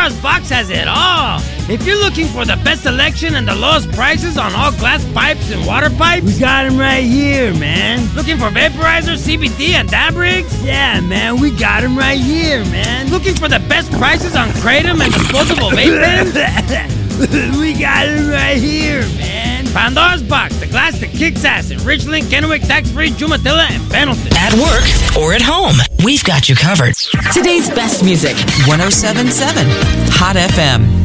Pandora's Box has it all. If you're looking for the best selection and the lowest prices on all glass pipes and water pipes, we got them right here, man. Looking for vaporizer, CBD, and dab rigs? Yeah, man, we got them right here, man. Looking for the best prices on Kratom and disposable vape pens? We got them right here, man. Pandora's Box, the glass that kicks ass in Richland, Kennewick, Tax-Free, Jumatilla, and Pendleton. At work or at home, we've got you covered. Today's best music. 107.7 Hot FM.